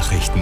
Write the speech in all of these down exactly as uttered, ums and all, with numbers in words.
Nachrichten.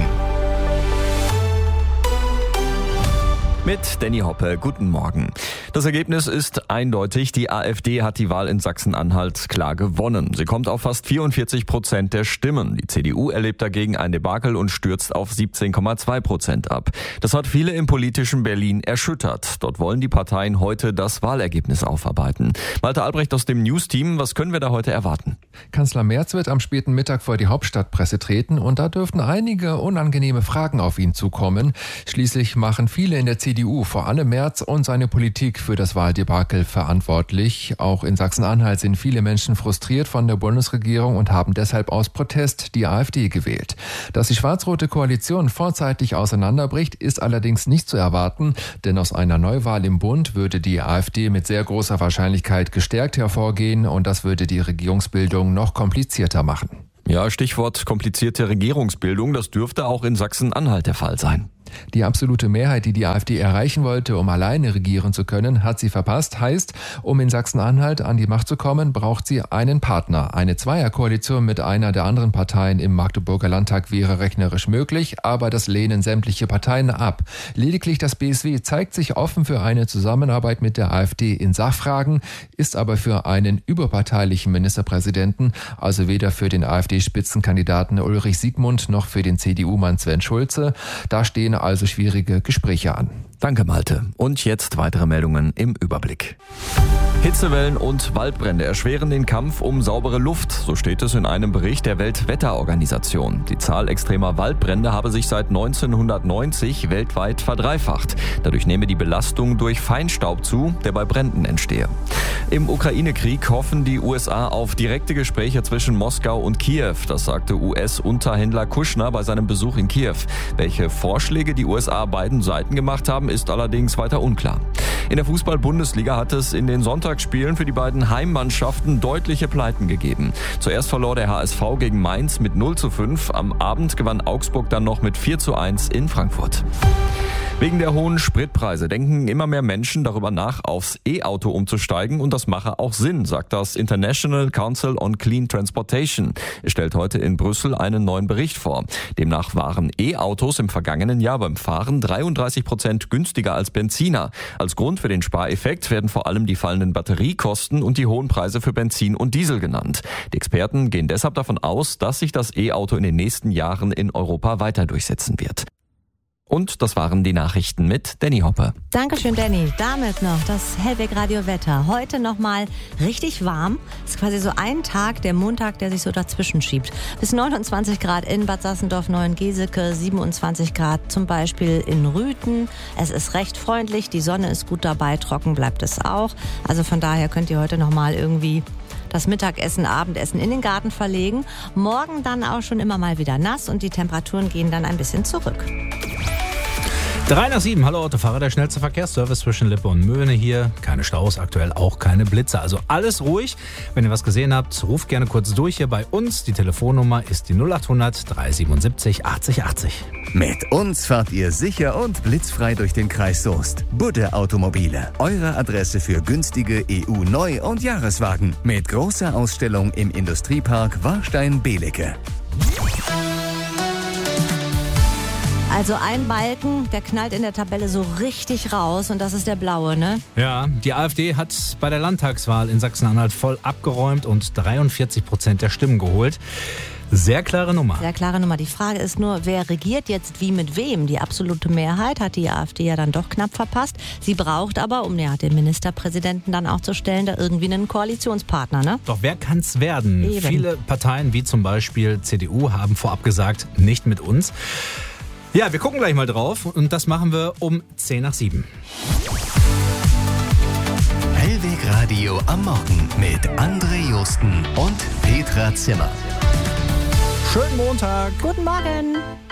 Mit Danny Hoppe, guten Morgen. Das Ergebnis ist eindeutig. Die AfD hat die Wahl in Sachsen-Anhalt klar gewonnen. Sie kommt auf fast vierundvierzig Prozent der Stimmen. Die C D U erlebt dagegen ein Debakel und stürzt auf siebzehn Komma zwei Prozent ab. Das hat viele im politischen Berlin erschüttert. Dort wollen die Parteien heute das Wahlergebnis aufarbeiten. Malte Albrecht aus dem News-Team, was können wir da heute erwarten? Kanzler Merz wird am späten Mittag vor die Hauptstadtpresse treten und da dürften einige unangenehme Fragen auf ihn zukommen. Schließlich machen viele in der C D U, vor allem Merz und seine Politik, für das Wahldebakel verantwortlich. Auch in Sachsen-Anhalt sind viele Menschen frustriert von der Bundesregierung und haben deshalb aus Protest die AfD gewählt. Dass die schwarz-rote Koalition vorzeitig auseinanderbricht, ist allerdings nicht zu erwarten, denn aus einer Neuwahl im Bund würde die AfD mit sehr großer Wahrscheinlichkeit gestärkt hervorgehen und das würde die Regierungsbildung noch komplizierter machen. Ja, Stichwort komplizierte Regierungsbildung, das dürfte auch in Sachsen-Anhalt der Fall sein. Die absolute Mehrheit, die die AfD erreichen wollte, um alleine regieren zu können, hat sie verpasst. Heißt, um in Sachsen-Anhalt an die Macht zu kommen, braucht sie einen Partner. Eine Zweierkoalition mit einer der anderen Parteien im Magdeburger Landtag wäre rechnerisch möglich, aber das lehnen sämtliche Parteien ab. Lediglich das B S W zeigt sich offen für eine Zusammenarbeit mit der AfD in Sachfragen, ist aber für einen überparteilichen Ministerpräsidenten, also weder für den AfD-Spitzenkandidaten Ulrich Siegmund noch für den C D U-Mann Sven Schulze. Da stehen also schwierige Gespräche an. Danke, Malte. Und jetzt weitere Meldungen im Überblick. Hitzewellen und Waldbrände erschweren den Kampf um saubere Luft, so steht es in einem Bericht der Weltwetterorganisation. Die Zahl extremer Waldbrände habe sich seit neunzehnhundertneunzig weltweit verdreifacht. Dadurch nehme die Belastung durch Feinstaub zu, der bei Bränden entstehe. Im Ukraine-Krieg hoffen die U S A auf direkte Gespräche zwischen Moskau und Kiew. Das sagte U S-Unterhändler Kushner bei seinem Besuch in Kiew. Welche Vorschläge die U S A beiden Seiten gemacht haben, ist allerdings weiter unklar. In der Fußball-Bundesliga hat es in den Sonntagsspielen für die beiden Heimmannschaften deutliche Pleiten gegeben. Zuerst verlor der H S V gegen Mainz mit null zu fünf. Am Abend gewann Augsburg dann noch mit vier zu eins in Frankfurt. Wegen der hohen Spritpreise denken immer mehr Menschen darüber nach, aufs E-Auto umzusteigen und das mache auch Sinn, sagt das International Council on Clean Transportation. Es stellt heute in Brüssel einen neuen Bericht vor. Demnach waren E-Autos im vergangenen Jahr beim Fahren dreiunddreißig Prozent günstiger als Benziner. Als Grund für den Spareffekt werden vor allem die fallenden Batteriekosten und die hohen Preise für Benzin und Diesel genannt. Die Experten gehen deshalb davon aus, dass sich das E-Auto in den nächsten Jahren in Europa weiter durchsetzen wird. Und das waren die Nachrichten mit Danny Hoppe. Dankeschön, Danny. Damit noch das Hellweg Radio Wetter. Heute nochmal richtig warm. Das ist quasi so ein Tag, der Montag, der sich so dazwischen schiebt. Bis neunundzwanzig Grad in Bad Sassendorf, Neuengeseke, siebenundzwanzig Grad zum Beispiel in Rüthen. Es ist recht freundlich, die Sonne ist gut dabei, trocken bleibt es auch. Also von daher könnt ihr heute nochmal irgendwie das Mittagessen, Abendessen in den Garten verlegen. Morgen dann auch schon immer mal wieder nass und die Temperaturen gehen dann ein bisschen zurück. Drei nach sieben, hallo Autofahrer, der schnellste Verkehrsservice zwischen Lippe und Möhne hier. Keine Staus, aktuell auch keine Blitze, also alles ruhig. Wenn ihr was gesehen habt, ruft gerne kurz durch hier bei uns. Die Telefonnummer ist die null acht hundert dreihundertsiebenundsiebzig achtzig achtzig. Mit uns fahrt ihr sicher und blitzfrei durch den Kreis Soest. Budde Automobile, eure Adresse für günstige E U-Neu- und Jahreswagen. Mit großer Ausstellung im Industriepark Warstein-Belecke. Also ein Balken, der knallt in der Tabelle so richtig raus und das ist der blaue, ne? Ja, die AfD hat bei der Landtagswahl in Sachsen-Anhalt voll abgeräumt und dreiundvierzig Prozent der Stimmen geholt. Sehr klare Nummer. Sehr klare Nummer. Die Frage ist nur, wer regiert jetzt wie mit wem? Die absolute Mehrheit hat die AfD ja dann doch knapp verpasst. Sie braucht aber, um ja, den Ministerpräsidenten dann auch zu stellen, da irgendwie einen Koalitionspartner, ne? Doch wer kann's werden? Eben. Viele Parteien, wie zum Beispiel C D U, haben vorab gesagt, nicht mit uns. Ja, wir gucken gleich mal drauf und das machen wir um zehn nach sieben. Hellweg Radio am Morgen mit André Josten und Petra Zimmer. Schönen Montag. Guten Morgen.